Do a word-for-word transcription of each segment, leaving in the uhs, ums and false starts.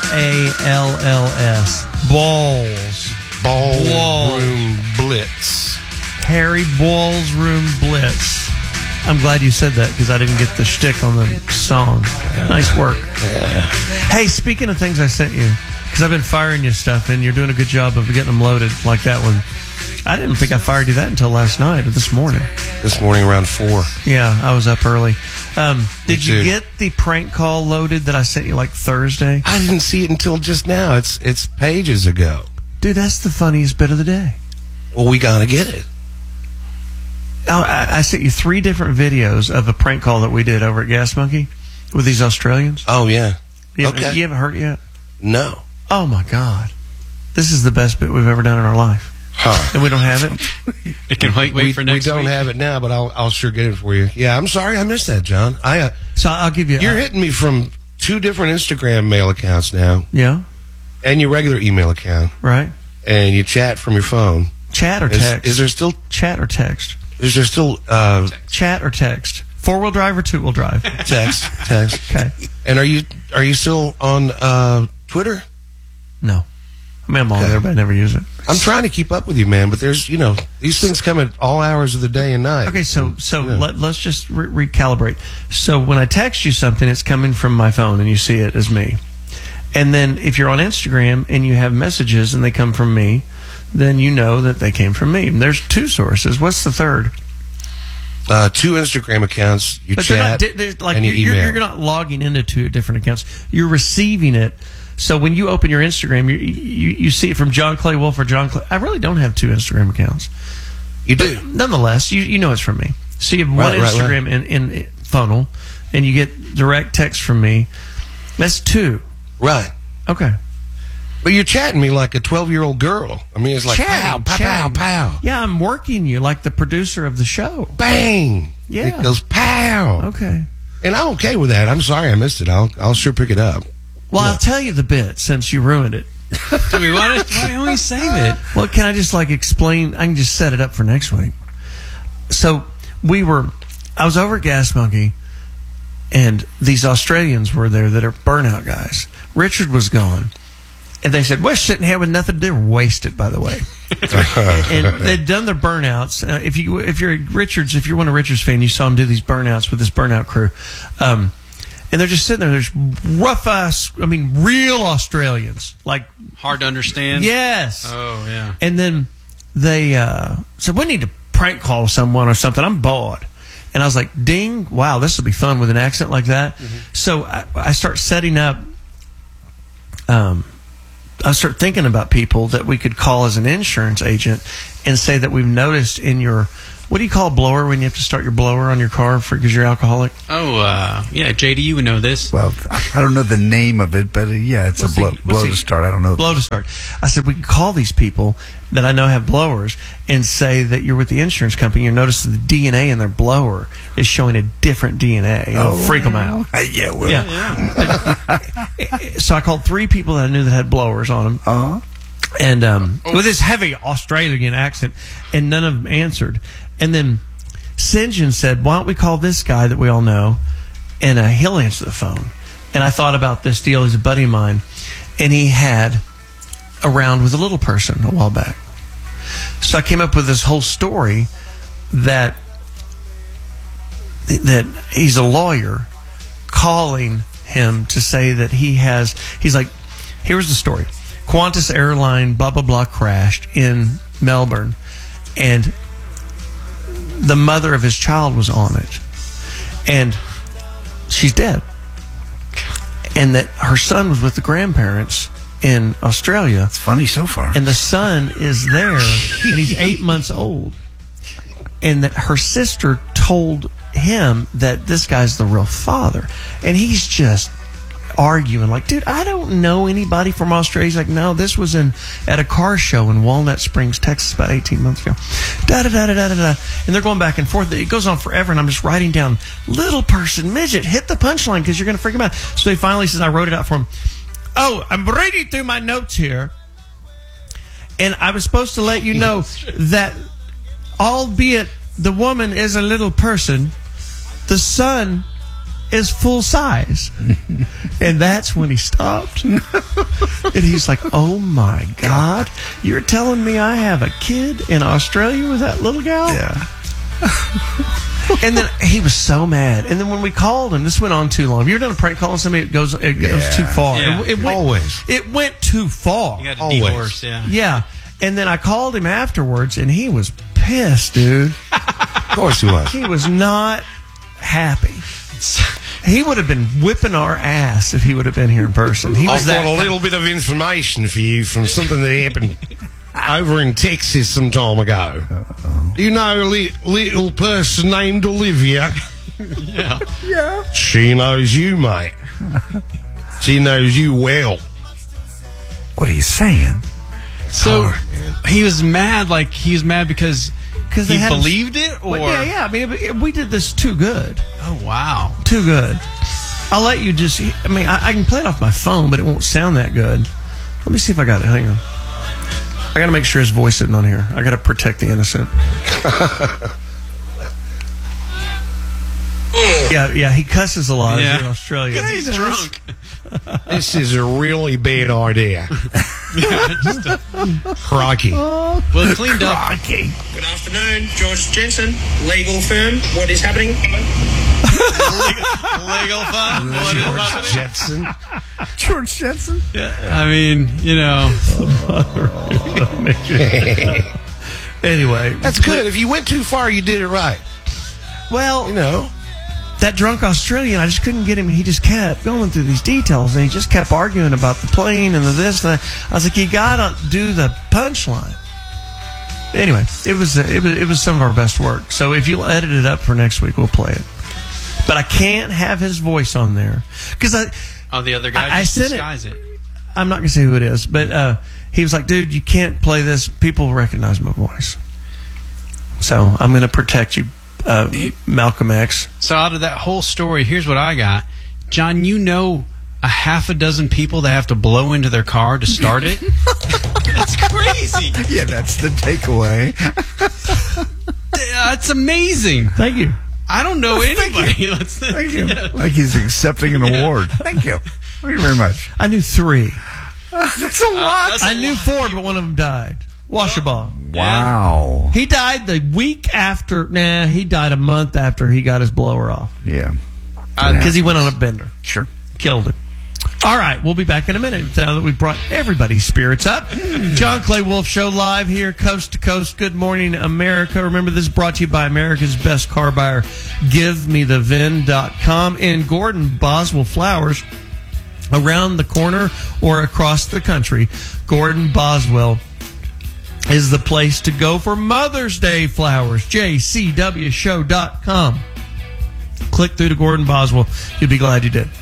A L L S. Balls. Ballroom Blitz. Harry Ballroom Blitz. I'm glad you said that because I didn't get the shtick on the song. Nice work. Yeah. Hey, speaking of things I sent you, because I've been firing you stuff and you're doing a good job of getting them loaded like that one. I didn't think I fired you that until last night or this morning. This morning around four. Yeah, I was up early. Um, did you too. get the prank call loaded that I sent you like Thursday? I didn't see it until just now. It's it's pages ago. Dude, that's the funniest bit of the day. Well, we gotta get it. Oh, I, I sent you three different videos of a prank call that we did over at Gas Monkey with these Australians. Oh, yeah. You haven't, Okay. you haven't heard it yet? No. Oh, my God. This is the best bit we've ever done in our life. Huh. And we don't have it? It can wait, wait we, for next We don't week. have it now, but I'll I'll sure get it for you. Yeah, I'm sorry I missed that, John. I uh, So I'll give you... You're uh, hitting me from two different Instagram mail accounts now, Yeah, and your regular email account, right. and you chat from your phone. Chat or Is, text? is there still Chat or text? is there still uh, Chat or text? Four-wheel drive or two-wheel drive? text text? Okay. And are you are you still on uh, Twitter? No. I mean, I'm on Okay. there, but I never use it. I'm trying to keep up with you, man, but there's, you know, these things come at all hours of the day and night. Okay, so so Yeah. let, let's just re- recalibrate. So when I text you something, it's coming from my phone, and you see it as me. And then if you're on Instagram and you have messages and they come from me, then you know that they came from me. And there's two sources. What's the third? Uh, two Instagram accounts, you But they're chat, not, they're like and you you're, email. you're not logging into two different accounts. You're receiving it. So when you open your Instagram, you you, you see it from John Clay Wolf or John Clay. I really don't have two Instagram accounts. You do. Nonetheless, you you know it's from me. So you have one Right, right, Instagram In, in funnel, and you get direct text from me. That's two. Right. Okay. But you're chatting me like a twelve-year-old girl. I mean, it's like Chatting, pow, pow, chatting. pow, pow. Yeah, I'm working you like the producer of the show. Bang. Yeah. It goes pow. Okay. And I'm okay with that. I'm sorry I missed it. I'll I'll sure pick it up. Well, Yeah. I'll tell you the bit since you ruined it. Do we want to? Why don't we save it? Well, can I just like explain? I can just set it up for next week. So we were, I was over at Gas Monkey, and these Australians were there that are burnout guys. Richard was gone, and they said, "We're sitting here with nothing to do." Wasted, by the way. And they'd done their burnouts. Uh, if you if you're a Richards, if you're one of Richards' fan, you saw them do these burnouts with this burnout crew. Um, And they're just sitting there. There's rough ass, I mean, real Australians. Like, Hard to understand. yes. Oh yeah. And then they uh, said, we need to prank call someone or something. I'm bored. And I was like, ding, wow, this will be fun with an accent like that. Mm-hmm. So I, I start setting up, um, I start thinking about people that we could call as an insurance agent and say that we've noticed in your, what do you call a blower when you have to start your blower on your car because you're alcoholic? Oh uh, yeah, J D, you would know this. Well, I don't know the name of it, but uh, yeah, it's What's a blow, the- what's blow the- to start. I don't know. Blow to start. I said, we can call these people that I know have blowers and say that you're with the insurance company. You notice the D N A in their blower is showing a different D N A. It'll freak them out. Uh, yeah, well, Yeah. So I called three people that I knew that had blowers on them. uh-huh. And um, with this heavy Australian accent, and none of them answered. And then St. John said, why don't we call this guy that we all know, and uh, he'll answer the phone. And I thought about this deal. He's a buddy of mine, and he had a round with a little person a while back. So I came up with this whole story that that he's a lawyer calling him to say that he has, he's like, here's the story. Qantas airline, blah, blah, blah, crashed in Melbourne, and the mother of his child was on it, and she's dead. And that her son was with the grandparents in Australia. It's funny so far. And the son is there, and he's eight months old. And that her sister told him that this guy's the real father. And he's just arguing, like, dude, I don't know anybody from Australia. He's like, no, this was in at a car show in Walnut Springs, Texas, about eighteen months ago. Da da da da da da. And they're going back and forth. It goes on forever, and I'm just writing down, little person, midget, hit the punchline because you're going to freak him out. So he finally says, I wrote it out for him. Oh, I'm reading through my notes here, and I was supposed to let you know that, albeit the woman is a little person, the son is full size. And that's when he stopped. And he's like, oh my God, you're telling me I have a kid in Australia with that little gal? Yeah. And then he was so mad. And then when we called him, this went on too long. Have you ever done a prank call on somebody? It goes, it goes Yeah. too far. Yeah. It, it went, Always. It went too far. You got to Always. de-horse, yeah. Yeah. And then I called him afterwards, and he was pissed, dude. Of course he was. He was not happy. He would have been whipping our ass if he would have been here in person. He was I've that got a little bit of information for you from something that happened over in Texas some time ago. You know a li- little person named Olivia? Yeah. Yeah. She knows you, mate. She knows you well. What are you saying? So he was mad, like he was mad because because he they had him- believed it, or Well, yeah, yeah. I mean, it, it- we did this too good, oh wow, too good. I'll let you just. I mean, I, I can play it off my phone, but it won't sound that good. Let me see if I got it. Hang on. I got to make sure his voice isn't on here. I got to protect the innocent. yeah, yeah. He cusses a lot. Yeah. He's in Australia. he's drunk. This is a really bad idea. Crikey. Well, it cleaned up. Crikey. Good afternoon, George Jensen, legal firm. What is happening? Legal fun. What is George happening? Jetson. George Jensen? I mean, you know, Anyway, That's good. If you went too far, you did it right. well, You know. that drunk Australian, I just couldn't get him. He just kept going through these details, and he just kept arguing about the plane and the this and that. I was like, you gotta do the punchline. Anyway, it was it was it was some of our best work. So if you'll edit it up for next week, we'll play it. But I can't have his voice on there because I oh, the other guy I- I just said it. disguise it. I'm not gonna say who it is, but uh, he was like, dude, you can't play this. People recognize my voice, so I'm gonna protect you, uh, Malcolm X. So out of that whole story, here's what I got, John. You know, a half a dozen people that have to blow into their car to start it. That's crazy. Yeah, that's the takeaway. That's amazing. Thank you. I don't know anybody. Let's- Thank you. Like he's accepting an award. Thank you. Thank you very much. I knew three. That's a lot. That's a I knew lot. four, but one of them died. Washaball. Wow. He died the week after. Nah, he died a month after he got his blower off Yeah. because he went on a bender. Sure. Killed it. All right, we'll be back in a minute now that we've brought everybody's spirits up. John Clay Wolf Show live here, coast to coast. Good morning, America. Remember, this is brought to you by America's best car buyer, give me the vin dot com, in Gordon Boswell Flowers. Around the corner or across the country, Gordon Boswell is the place to go for Mother's Day flowers. J C W show dot com. Click through to Gordon Boswell. You'll be glad you did.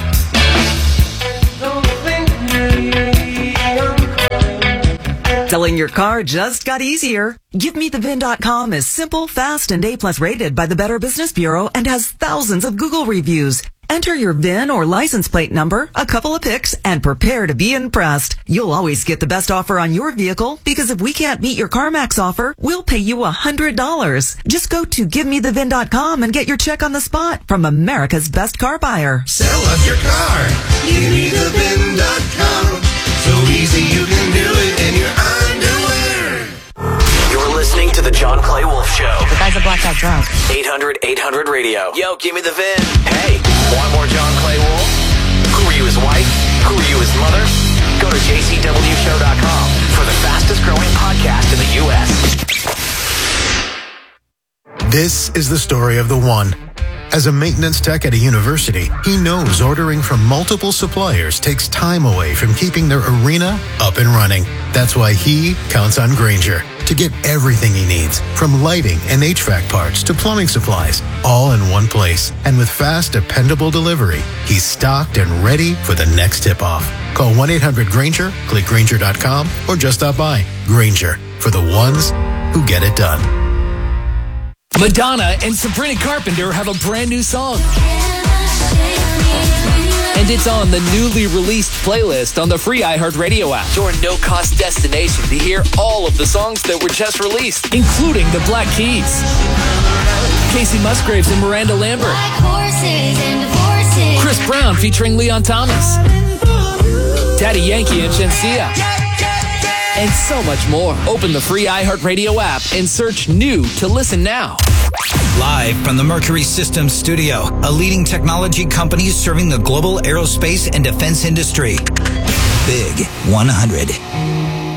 Selling your car just got easier. give me the vin dot com is simple, fast, and A-plus rated by the Better Business Bureau and has thousands of Google reviews. Enter your V I N or license plate number, a couple of pics, and prepare to be impressed. You'll always get the best offer on your vehicle because if we can't beat your CarMax offer, we'll pay you one hundred dollars. Just go to give me the vin dot com and get your check on the spot from America's best car buyer. Sell us your car. give me the vin dot com. So easy you can do it in your underwear. You're listening to the John Clay Wolf Show. The guy's a blackout drunk. eight hundred eight hundred radio. Yo, give me the V I N. Hey, want more John Clay Wolf? Who are you, his wife? Who are you, his mother? Go to J C W show dot com for the fastest growing podcast in the U S. This is the story of the one. As a maintenance tech at a university, he knows ordering from multiple suppliers takes time away from keeping their arena up and running. That's why he counts on Grainger to get everything he needs, from lighting and H V A C parts to plumbing supplies, all in one place. And with fast, dependable delivery, he's stocked and ready for the next tip-off. Call one eight hundred Grainger, click Grainger dot com, or just stop by. Grainger, for the ones who get it done. Madonna and Sabrina Carpenter have a brand new song. And it's on the newly released playlist on the free iHeartRadio app. Your no-cost destination to hear all of the songs that were just released, including the Black Keys. Casey Musgraves and Miranda Lambert. Like horses and horses. Chris Brown featuring Leon Thomas. Daddy Yankee and Shensia. And so much more. Open the free iHeartRadio app and search new to listen now. Live from the Mercury Systems studio, a leading technology company serving the global aerospace and defense industry. Big one hundred.